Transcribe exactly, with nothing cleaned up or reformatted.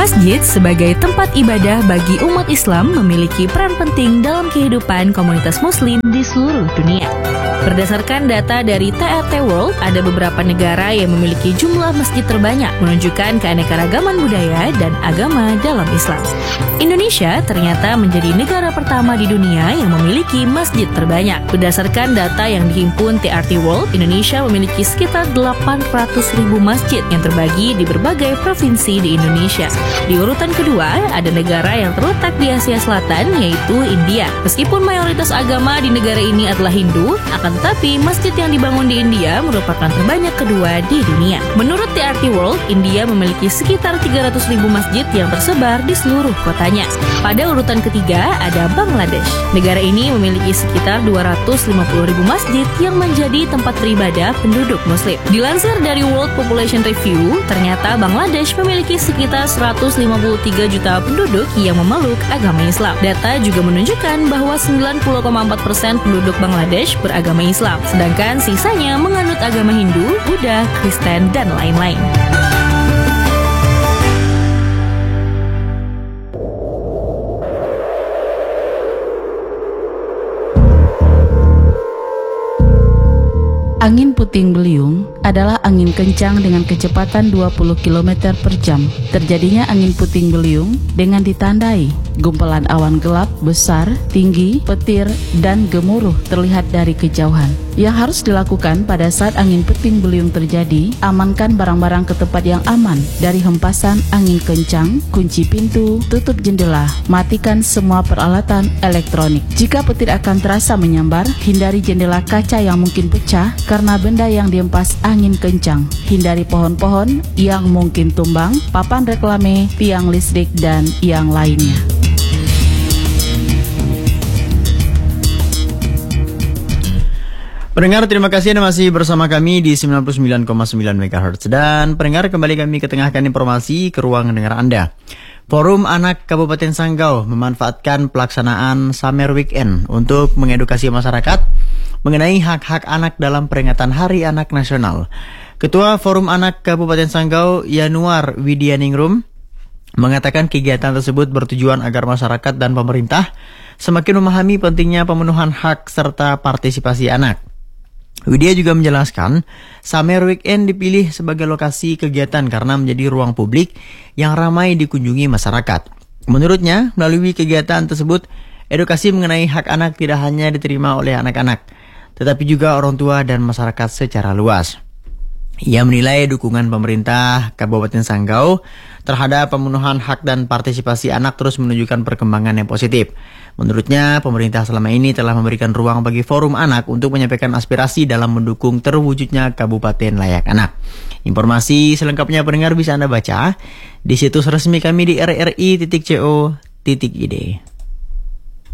Masjid sebagai tempat ibadah bagi umat Islam memiliki peran penting dalam kehidupan komunitas muslim di seluruh dunia. Berdasarkan data dari T R T World, ada beberapa negara yang memiliki jumlah masjid terbanyak, menunjukkan keanekaragaman budaya dan agama dalam Islam. Indonesia ternyata menjadi negara pertama di dunia yang memiliki masjid terbanyak. Berdasarkan data yang dihimpun T R T World, Indonesia memiliki sekitar delapan ratus ribu masjid yang terbagi di berbagai provinsi di Indonesia. Di urutan kedua, ada negara yang terletak di Asia Selatan, yaitu India. Meskipun mayoritas agama di negara ini adalah Hindu, akan tetapi masjid yang dibangun di India merupakan terbanyak kedua di dunia. Menurut T R T World, India memiliki sekitar tiga ratus ribu masjid yang tersebar di seluruh kotanya. Pada urutan ketiga ada Bangladesh. Negara ini memiliki sekitar dua ratus lima puluh ribu masjid yang menjadi tempat beribadah penduduk muslim. Dilansir dari World Population Review, ternyata Bangladesh memiliki sekitar seratus lima puluh tiga juta penduduk yang memeluk agama Islam. Data juga menunjukkan bahwa sembilan puluh koma empat persen penduduk Bangladesh beragama Islam, sedangkan sisanya menganut agama Hindu, Buddha, Kristen, dan lain-lain. Angin puting beliung adalah angin kencang dengan kecepatan dua puluh kilometer per jam. Terjadinya angin puting beliung dengan ditandai gumpalan awan gelap, besar, tinggi, petir, dan gemuruh terlihat dari kejauhan. Yang harus dilakukan pada saat angin puting beliung terjadi, amankan barang-barang ke tempat yang aman dari hempasan angin kencang, kunci pintu, tutup jendela, matikan semua peralatan elektronik. Jika petir akan terasa menyambar, hindari jendela kaca yang mungkin pecah karena benda yang dihempas angin kencang. Hindari pohon-pohon yang mungkin tumbang, papan reklame, tiang listrik, dan yang lainnya. Pendengar, terima kasih Anda masih bersama kami di sembilan puluh sembilan koma sembilan megahertz. Dan pendengar, kembali kami ketengahkan informasi ke ruang dengar Anda. Forum Anak Kabupaten Sanggau memanfaatkan pelaksanaan Summer Weekend untuk mengedukasi masyarakat mengenai hak-hak anak dalam peringatan Hari Anak Nasional. Ketua Forum Anak Kabupaten Sanggau, Yanuar Widianingrum, mengatakan kegiatan tersebut bertujuan agar masyarakat dan pemerintah semakin memahami pentingnya pemenuhan hak serta partisipasi anak. Widya juga menjelaskan, Summer Weekend dipilih sebagai lokasi kegiatan karena menjadi ruang publik yang ramai dikunjungi masyarakat. Menurutnya, melalui kegiatan tersebut, edukasi mengenai hak anak tidak hanya diterima oleh anak-anak, tetapi juga orang tua dan masyarakat secara luas. Ia menilai dukungan pemerintah Kabupaten Sanggau terhadap pemenuhan hak dan partisipasi anak terus menunjukkan perkembangan yang positif. Menurutnya, pemerintah selama ini telah memberikan ruang bagi forum anak untuk menyampaikan aspirasi dalam mendukung terwujudnya Kabupaten Layak Anak. Informasi selengkapnya pendengar bisa Anda baca di situs resmi kami di r r i titik co titik i d.